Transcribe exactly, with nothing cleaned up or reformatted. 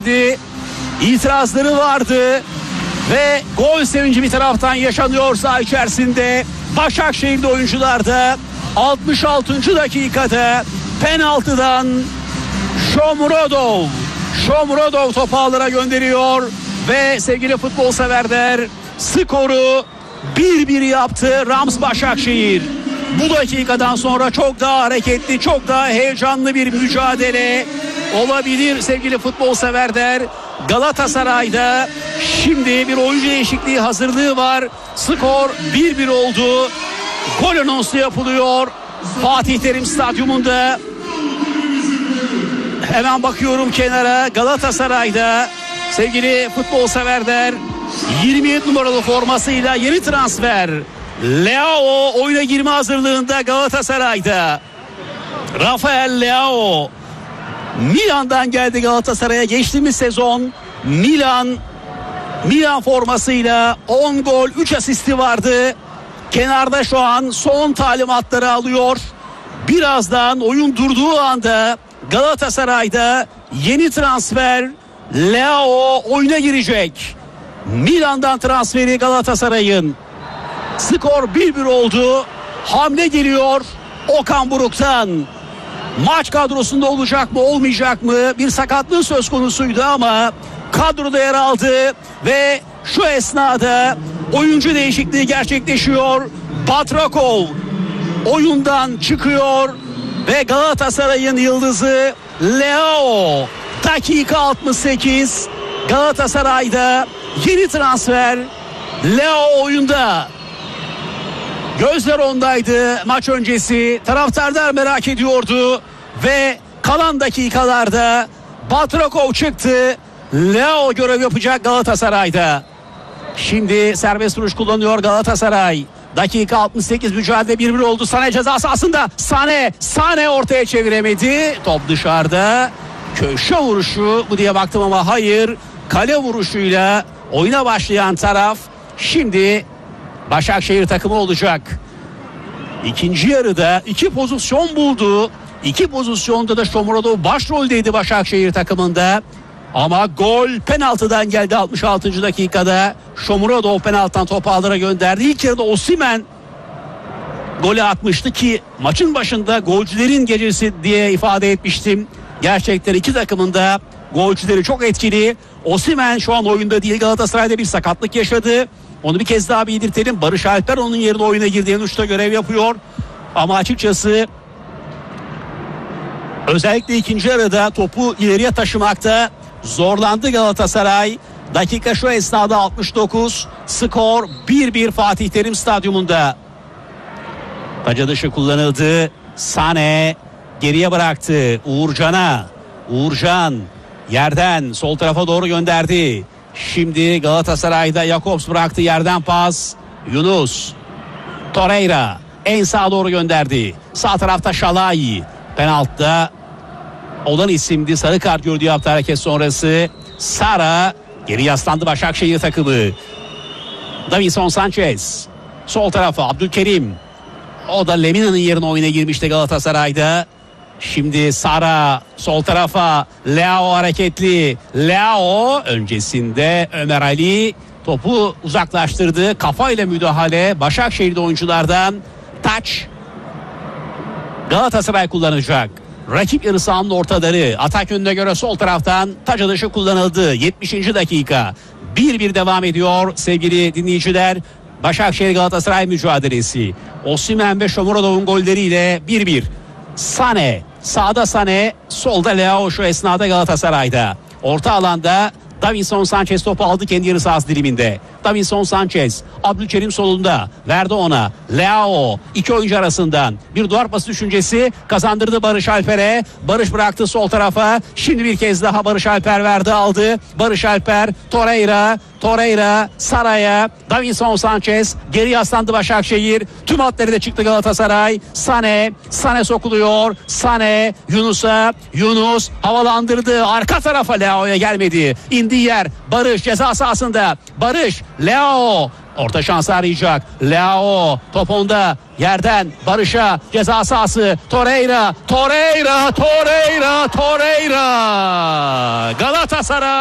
İtirazları vardı ve gol sevinci bir taraftan yaşanıyor saha içerisinde. Başakşehir'de oyuncular da altmış altıncı dakikada penaltıdan Shomurodov Shomurodov topu ağlara gönderiyor ve sevgili futbol severler skoru bir bir yaptı Rams Başakşehir. Bu dakikadan sonra çok daha hareketli, çok daha heyecanlı bir mücadele olabilir sevgili futbol severler. Galatasaray'da şimdi bir oyuncu değişikliği hazırlığı var. Skor bir bir oldu. Gol anonsu yapılıyor Fatih Terim Stadyumunda. Hemen bakıyorum kenara. Galatasaray'da sevgili futbol severler yirmi yedi numaralı formasıyla yeni transfer Leao oyuna girme hazırlığında Galatasaray'da. Rafael Leao Milan'dan geldi Galatasaray'a. Geçtiğimiz sezon Milan Milan formasıyla on gol üç asisti vardı. Kenarda şu an son talimatları alıyor. Birazdan oyun durduğu anda Galatasaray'da yeni transfer Leao oyuna girecek. Milan'dan transferi Galatasaray'ın. Skor bir bir oldu. Hamle geliyor Okan Buruk'tan. Maç kadrosunda olacak mı olmayacak mı? Bir sakatlığı söz konusuydu ama kadroda yer aldı ve şu esnada oyuncu değişikliği gerçekleşiyor. Batrakov oyundan çıkıyor ve Galatasaray'ın yıldızı Leao. Dakika altmış sekiz. Galatasaray'da yeni transfer Leao oyunda. Gözler ondaydı maç öncesi. Taraftarlar merak ediyordu ve kalan dakikalarda Batrakov çıktı. Leao görev yapacak Galatasaray'da. Şimdi serbest vuruş kullanıyor Galatasaray. Dakika altmış sekiz, mücadele bir bir oldu. Sané ceza sahasında. Sané, Sané ortaya çeviremedi. Top dışarıda. Köşe vuruşu bu diye baktım ama hayır. Kale vuruşuyla oyuna başlayan taraf şimdi Başakşehir takımı olacak. İkinci yarıda iki pozisyon buldu. İki pozisyonda da Shomurodov başroldeydi Başakşehir takımında. Ama gol penaltıdan geldi altmış altıncı dakikada. Shomurodov penaltıdan topu ağlara gönderdi. İlk yarıda Osimhen golü atmıştı ki maçın başında golcülerin gecesi diye ifade etmiştim. Gerçekten iki takımın da golcüleri çok etkili. Osimhen şu an oyunda değil, Galatasaray'da bir sakatlık yaşadı. Onu bir kez daha bildirtelim. Barış Alper onun yerine oyuna girdi. En uçta görev yapıyor. Ama açıkçası özellikle ikinci yarıda topu ileriye taşımakta zorlandı Galatasaray. Dakika şu esnada altmış dokuz. Skor bir bir Fatih Terim Stadyumunda. Taca dışı kullanıldı. Sané geriye bıraktı. Uğurcan'a. Uğurcan yerden sol tarafa doğru gönderdi. Şimdi Galatasaray'da Jakobs bıraktı, yerden pas. Yunus. Torreira en sağa doğru gönderdi. Sağ tarafta Şalai. Penaltıda olan isimdi. Sarı kart gördü, yaptı hareket sonrası. Sara geri yaslandı Başakşehir takımı. Davinson Sanchez. Sol tarafa Abdülkerim. O da Lemina'nın yerine oyuna girmişti Galatasaray'da. Şimdi Sara sol tarafa, Leao hareketli. Leao öncesinde Ömer Ali topu uzaklaştırdı. Kafayla müdahale Başakşehir'de oyunculardan. Taç Galatasaray kullanacak. Rakip yarı sahanın ortaları. Atak yönüne göre sol taraftan taç atışı kullanıldı. yetmişinci dakika. bir bir devam ediyor sevgili dinleyiciler. Başakşehir Galatasaray mücadelesi. Osimhen ve Shomurodov'un golleriyle bir bir. Sané, sağda Sané, solda Leao şu esnada Galatasaray'da. Orta alanda Davinson Sanchez topu aldı kendi yarı sahası diliminde. Davinson Sanchez, Abdülkerim solunda, verdi ona. Leao iki oyuncu arasından bir duvar pası düşüncesi kazandırdı Barış Alper'e. Barış bıraktı sol tarafa. Şimdi bir kez daha Barış Alper verdi, aldı. Barış Alper, Torreira, Torreira, Sara'ya, Davinson Sanchez, geri yaslandı Başakşehir. Tüm hatları da çıktı Galatasaray. Sané, Sané sokuluyor. Sané, Yunus'a, Yunus havalandırdı. Arka tarafa Leao'ya gelmedi. İndiği yer Barış ceza sahasında. Barış, Leao Orta şansı arayacak. Leao top onda. Yerden Barış'a, ceza sahası. Torreira, Torreira, Torreira, Torreira. Galatasaray